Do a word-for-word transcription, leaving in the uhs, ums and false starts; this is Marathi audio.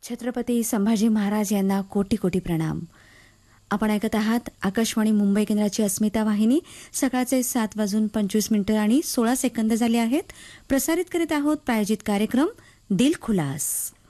छत्रपती संभाजी महाराज यांना कोटी कोटी प्रणाम. आपण ऐकत आहात आकाशवाणी मुंबई केंद्राची अस्मिता वाहिनी. सकाळचे सात वाजून पंचवीस मिनिटं आणि सोळा सेकंद झाले आहेत. प्रसारित करीत आहोत प्रायोजित कार्यक्रम दिल खुलास.